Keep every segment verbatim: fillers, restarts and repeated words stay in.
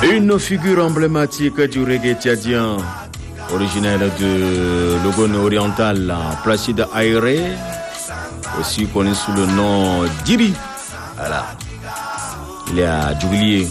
Une figure emblématique du reggae tchadien, originaire de l'Ogone oriental, Placide Aïré, aussi connu sous le nom d'Iri. Voilà. Il est à Djouglier,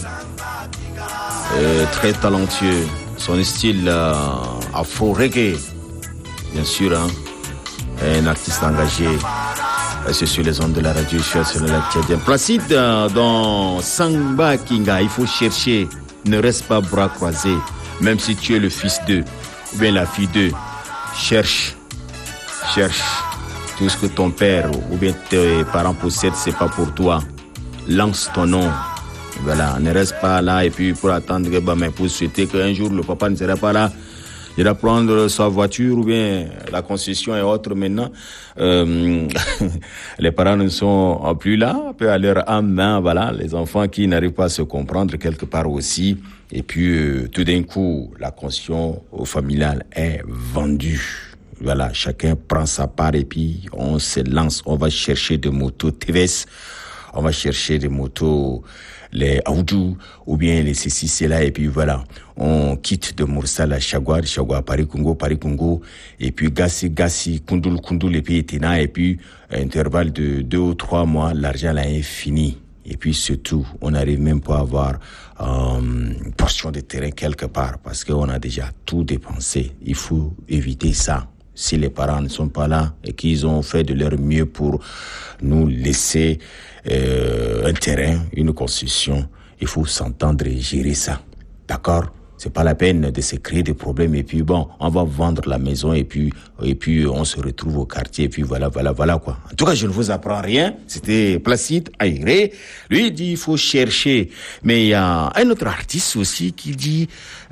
euh, très talentueux. Son style euh, afro-reggae, bien sûr, hein. Un artiste engagé. C'est sur les ondes de la radio, je suis sur la tchadienne. Placide euh, dans Samba Kinga, il faut chercher, ne reste pas bras croisés, même si tu es le fils d'eux, ou bien la fille d'eux. Cherche, cherche tout ce que ton père ou bien tes parents possèdent, c'est pas pour toi. Lance ton nom. Voilà, ne reste pas là et puis pour attendre que bah, mais pour souhaiter qu'un jour le papa ne sera pas là. Il va prendre sa voiture ou bien la concession et autres maintenant. Euh, les parents ne sont plus là, peu à leur âme, hein, voilà, les enfants qui n'arrivent pas à se comprendre quelque part aussi. Et puis euh, tout d'un coup, la conscience familiale est vendue. Voilà, chacun prend sa part et puis on se lance. On va chercher des motos T V S, on va chercher des motos les Aoudou ou bien les ceci, c'est là, et puis voilà, on quitte de Moursala à Chagua, de Chagua à Paris-Congo, Paris-Congo, et puis Gassi, Gassi, Kundul, Kundul, et puis Etina, et puis à intervalle de deux ou trois mois, l'argent là est fini. Et puis surtout, on n'arrive même pas à avoir euh, une portion de terrain quelque part, parce qu'on a déjà tout dépensé. Il faut éviter ça. Si les parents ne sont pas là et qu'ils ont fait de leur mieux pour nous laisser euh, un terrain, une concession, il faut s'entendre et gérer ça. D'accord ? C'est pas la peine de se créer des problèmes et puis bon, on va vendre la maison et puis et puis on se retrouve au quartier et puis voilà, voilà, voilà quoi. En tout cas, je ne vous apprends rien. C'était Placide Aïré. Lui il dit il faut chercher. Mais il y a un autre artiste aussi qui dit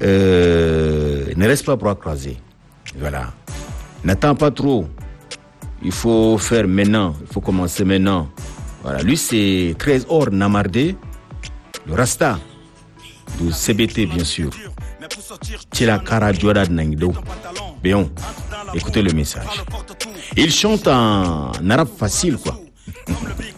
euh, ne reste pas bras croisés. Voilà. N'attends pas trop. Il faut faire maintenant. Il faut commencer maintenant. Voilà. Lui, c'est Trésor Namardé, le Rasta, du C B T, bien sûr. Tila Kara Djoda Nangdo. Bien. Écoutez le message. Il chante en arabe facile, quoi.